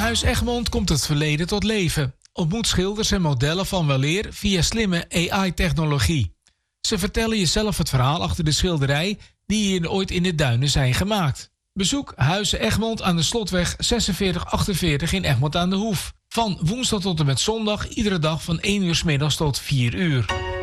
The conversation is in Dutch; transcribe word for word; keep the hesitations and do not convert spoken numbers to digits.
Huis Egmond komt het verleden tot leven. Ontmoet schilders en modellen van weleer via slimme A I-technologie. Ze vertellen je zelf het verhaal achter de schilderij die hier ooit in de duinen zijn gemaakt. Bezoek Huis Egmond aan de Slotweg zesenveertig achtenveertig in Egmond aan de Hoef. Van woensdag tot en met zondag, iedere dag van één uur 's middags tot vier uur.